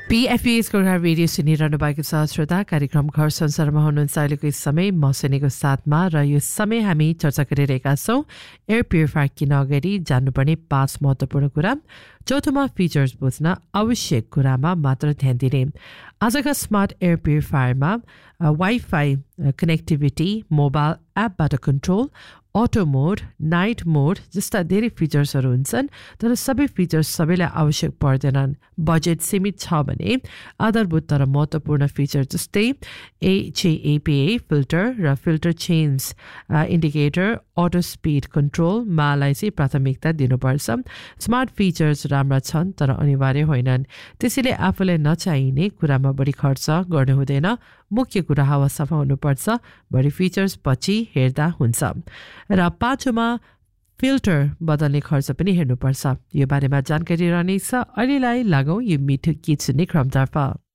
PFP's Gorkha radio सुनिरहनु भएको छ श्रोता कार्यक्रम घर संसारमा हुनुहुन्छ अहिलेको समय मसिनेको साथमा र यो समय हामी चर्चा गरिरहेका छौँ एयर प्युरिफायर किन अगाडि जान्नुपर्ने 5 महत्त्वपूर्ण कुरा चौथोमा फिचर्स बुझ्न आवश्यक कुरामा मात्र ध्यान दिने आजका smart air प्युरिफायरमा wifi connectivity mobile एपबाट कन्ट्रोल अटो मोड नाइट मोड जस्ता धेरै फिचर्सहरू हुन्छन् तर सबै फिचर्स सबैलाई आवश्यक पर्दैनन् बजेट सीमित छ भने आधारभूत तर महत्त्वपूर्ण फिचर जस्तै HAPA फिल्टर र filter change indicator auto speed कन्ट्रोलमालाई चाहिँ प्राथमिकता दिनुपर्छ स्मार्ट फिचर्स राम्रा छन् तर अनिवार्य होइनन् त्यसैले आफूलाई नचाहिने कुरामा बढी खर्च गर्नु हुँदैन मुख्य कुरा हावा सफा हुनुपर्छ बढी फिचर्स पछि हेर्दा हुन्छ र पाँचौँमा फिल्टर बदल्ने खर्च पनि हेर्नुपर्छ यो बारेमा जानकारी रहनेछ अहिलेलाई लागौँ यो मिठो गीत सुन्ने क्रमतर्फ